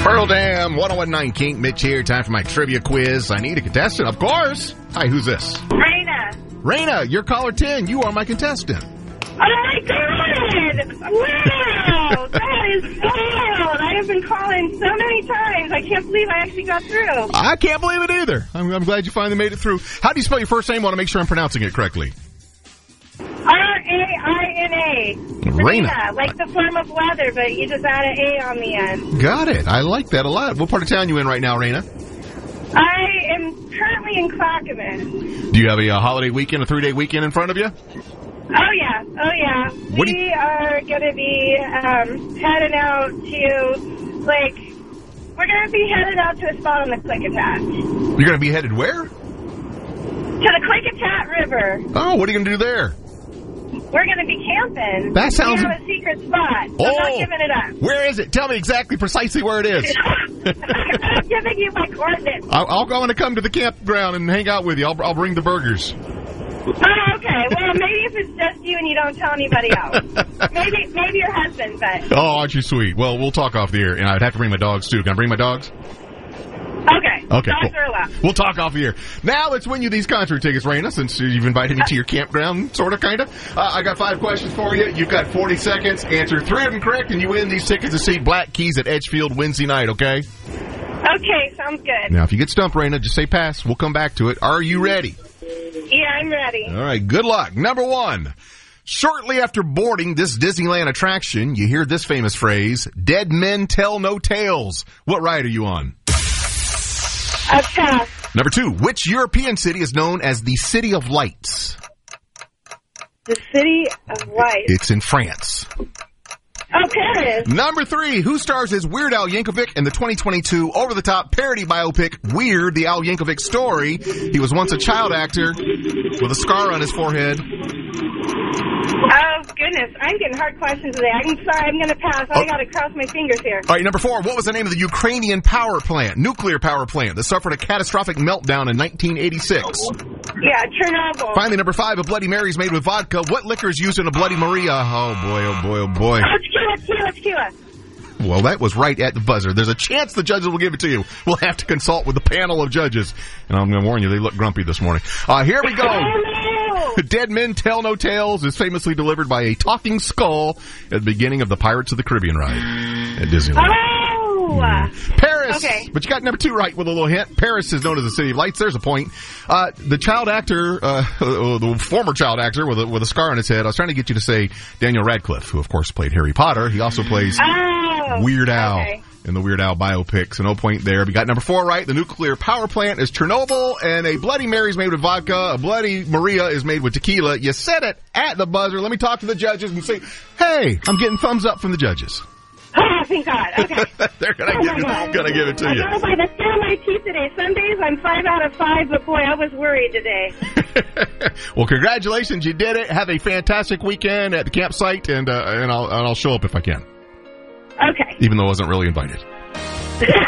Pearl Jam, 101.9 Kink, Mitch here. Time for my trivia quiz. I need a contestant, of course. Hi, who's this? Raina. Raina, you're caller 10. You are my contestant. Oh my God! Wow! That is wild! I have been calling so many times. I can't believe I actually got through. I can't believe it either. I'm glad you finally made it through. How do you spell your first name? I want to make sure I'm pronouncing it correctly. Raina. Raina. Like the form of weather, but you just add an A on the end. Got it. I like that a lot. What part of town you in right now, Raina? I am currently in Clackamas. Do you have a holiday weekend, a 3-day weekend in front of you? Oh, yeah. We are going to be heading out to, we're going to be headed out to a spot on the Klickitat. You're going to be headed where? To the Klickitat River. Oh, what are you going to do there? We're going to be camping. That sounds... We have a secret spot. So I'm not giving it up. Where is it? Tell me exactly, precisely where it is. I'm giving you my coordinates. I'm going to come to the campground and hang out with you. I'll bring the burgers. Oh, okay. Well, maybe if it's just you and you don't tell anybody else. Maybe your husband, but... Oh, aren't you sweet? Well, we'll talk off the air, and I'd have to bring my dogs, too. Can I bring my dogs? Okay. Dogs cool. Are allowed. We'll talk off the air. Now let's win you these concert tickets, Raina, since you've invited me to your campground, sort of, kind of. I got 5 questions for you. You've got 40 seconds. Answer 3 of them correct, and you win these tickets to see Black Keys at Edgefield Wednesday night, okay? Okay, sounds good. Now, if you get stumped, Raina, just say pass. We'll come back to it. Are you ready? Yeah, I'm ready. All right, good luck. Number 1. Shortly after boarding this Disneyland attraction, you hear this famous phrase, "Dead men tell no tales." What ride are you on? Pass. Number 2. Which European city is known as the City of Lights? The City of Lights. It's in France. Oh, Paris. Number 3. Who stars as Weird Al Yankovic in the 2022 over-the-top parody biopic Weird, the Al Yankovic Story? He was once a child actor with a scar on his forehead. Oh, goodness. I'm getting hard questions today. I'm sorry. I'm going to pass. I got to cross my fingers here. All right, number 4. What was the name of the Ukrainian nuclear power plant that suffered a catastrophic meltdown in 1986? Yeah, Chernobyl. Finally, number 5. A Bloody Mary is made with vodka. What liquor is used in a Bloody Maria? Oh, boy. It's tequila. Well, that was right at the buzzer. There's a chance the judges will give it to you. We'll have to consult with the panel of judges. And I'm going to warn you, they look grumpy this morning. Here we go. Oh, no. Dead Men Tell No Tales is famously delivered by a talking skull at the beginning of the Pirates of the Caribbean ride at Disneyland. Oh! Paris! Okay. But you got number 2 right with a little hint. Paris is known as the City of Lights. There's a point. The child actor, the former child actor with a scar on his head, I was trying to get you to say Daniel Radcliffe, who of course played Harry Potter. He also plays Weird Al in the Weird Al biopic, so no point there. We got number 4 right. The nuclear power plant is Chernobyl, and a Bloody Mary is made with vodka. A Bloody Maria is made with tequila. You said it at the buzzer. Let me talk to the judges and say, hey, I'm getting thumbs up from the judges. Oh, thank God. Okay. They're gonna give it to you. I know by the skin of my teeth today. Some days I'm 5 out of 5, but boy, I was worried today. Well, congratulations, you did it. Have a fantastic weekend at the campsite, and I'll show up if I can. Okay. Even though I wasn't really invited.